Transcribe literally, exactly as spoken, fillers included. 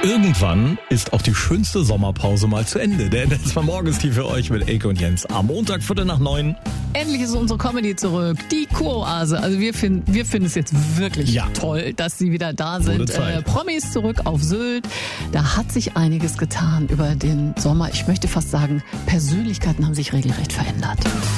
Irgendwann ist auch die schönste Sommerpause mal zu Ende. Denn das war Morgenstief für euch mit Elke und Jens am Montag, Viertel nach neun. Endlich ist unsere Comedy zurück, die Kuroase. Also wir finden wir finden es jetzt wirklich Ja. toll, dass sie wieder da Wurde sind. Zeit. Äh, Promis zurück auf Sylt. Da hat sich einiges getan über den Sommer. Ich möchte fast sagen, Persönlichkeiten haben sich regelrecht verändert.